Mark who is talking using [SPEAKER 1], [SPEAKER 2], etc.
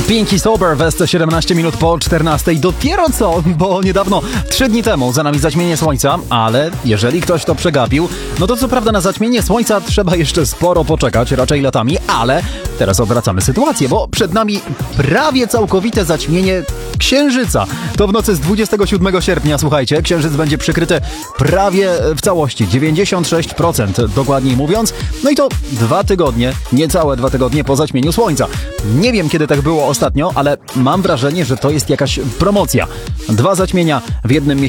[SPEAKER 1] Pinky Sober West 17 minut po 14. Dopiero co, bo niedawno, 3 dni temu za nami zaćmienie słońca, ale jeżeli ktoś to przegapił, no to co prawda na zaćmienie słońca trzeba jeszcze sporo poczekać, raczej latami, ale teraz odwracamy sytuację, bo przed nami prawie całkowite zaćmienie Księżyca. To w nocy z 27 sierpnia, słuchajcie, Księżyc będzie przykryty prawie w całości, 96% dokładniej mówiąc. No i to 2 tygodnie, niecałe 2 tygodnie po zaćmieniu słońca. Nie wiem, kiedy tak było ostatnio, ale mam wrażenie, że to jest jakaś promocja. 2 zaćmienia w jednym miesiącu.